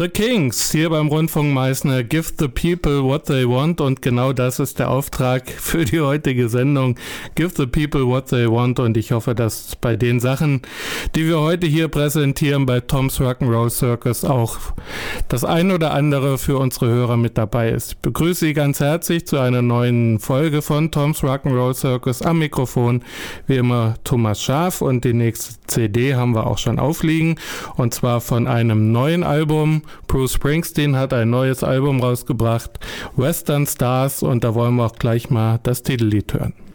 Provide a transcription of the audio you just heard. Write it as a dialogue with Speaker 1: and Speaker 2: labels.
Speaker 1: The Kings, hier beim Rundfunk Meißner, Give the people what they want, und genau das ist der Auftrag für die heutige Sendung. Give the people what they want, und ich hoffe, dass bei den Sachen, die wir heute hier präsentieren bei Tom's Rock'n'Roll Circus, auch das ein oder andere für unsere Hörer mit dabei ist. Ich begrüße Sie ganz herzlich zu einer neuen Folge von Tom's Rock'n'Roll Circus. Am Mikrofon wie immer Thomas Schaaf, und die nächste CD haben wir auch schon aufliegen, und zwar von einem neuen Album. Bruce Springsteen hat ein neues Album rausgebracht, Western Stars, und da wollen wir auch gleich mal das Titellied hören.